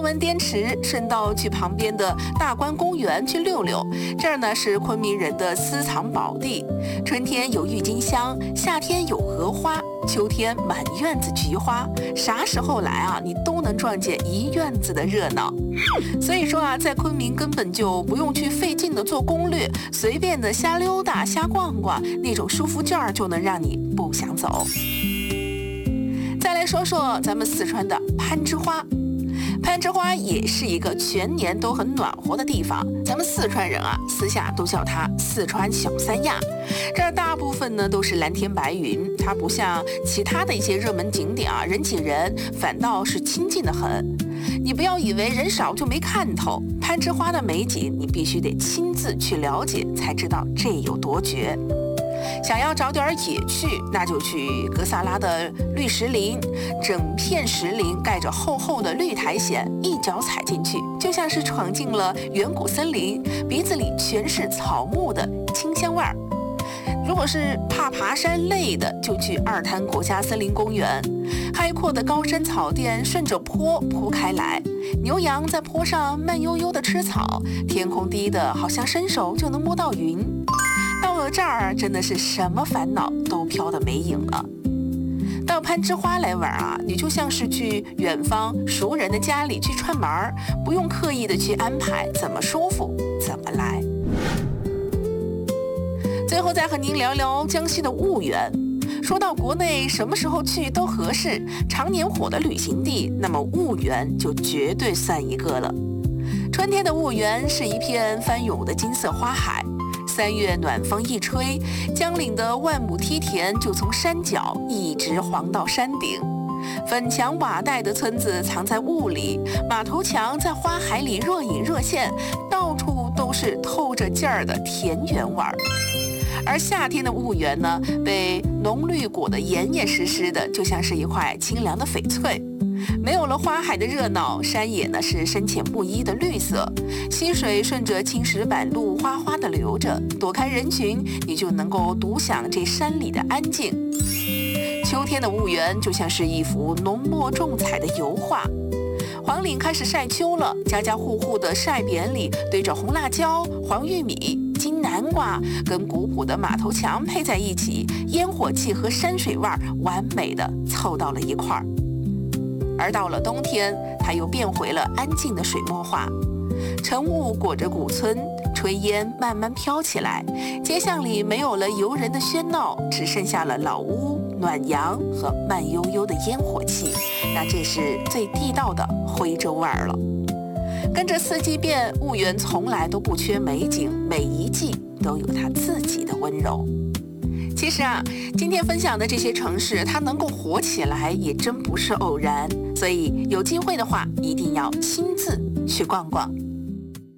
完滇池，顺道去旁边的大观公园去溜溜。这儿呢是昆明人的私藏宝地，春天有郁金香，夏天有荷花，秋天满院子菊花，啥时候来啊，你都能撞见一院子的热闹。所以说啊，在昆明根本就不用去费劲的做攻略，随便的瞎溜达瞎逛逛，那种舒服劲儿就能让你不想走。再来说说咱们四川的攀枝花。攀枝花也是一个全年都很暖和的地方，咱们四川人啊，私下都叫它四川小三亚。这儿大部分呢都是蓝天白云，它不像其他的一些热门景点啊，人挤人，反倒是清静得很。你不要以为人少就没看头，攀枝花的美景你必须得亲自去了解，才知道这有多绝。想要找点野趣，那就去格萨拉的绿石林，整片石林盖着厚厚的绿苔藓，一脚踩进去，就像是闯进了远古森林，鼻子里全是草木的清香味儿。如果是怕爬山累的，就去二滩国家森林公园，开阔的高山草甸顺着坡铺开来，牛羊在坡上慢悠悠地吃草，天空低的好像伸手就能摸到云。到了这儿，真的是什么烦恼都飘得没影了。到攀枝花来玩啊，你就像是去远方熟人的家里去串门儿，不用刻意的去安排，怎么舒服怎么来。最后再和您聊聊江西的婺源。说到国内什么时候去都合适，常年火的旅行地，那么婺源就绝对算一个了。春天的婺源是一片翻涌的金色花海，3月暖风一吹，江岭的万亩梯田就从山脚一直黄到山顶。粉墙瓦带的村子藏在雾里，马头墙在花海里若隐若现，到处都是透着劲儿的田园味儿。而夏天的婺源呢，被浓绿裹得严严实实的，就像是一块清凉的翡翠。没有了花海的热闹，山野呢是深浅不一的绿色，溪水顺着青石板路哗哗地流着，躲开人群，你就能够独享这山里的安静。秋天的婺源就像是一幅浓墨重彩的油画。黄岭开始晒秋了，家家户户的晒匾里堆着红辣椒、黄玉米、金南瓜，跟古朴的马头墙配在一起，烟火气和山水味儿完美的凑到了一块儿。而到了冬天，它又变回了安静的水墨画。晨雾裹着古村，炊烟慢慢飘起来，街巷里没有了游人的喧闹，只剩下了老屋、暖阳和慢悠悠的烟火气。那这是最地道的徽州味儿了。跟着四季变，婺源从来都不缺美景，每一季都有它自己的温柔。其实啊，今天分享的这些城市，它能够火起来也真不是偶然，所以有机会的话，一定要亲自去逛逛。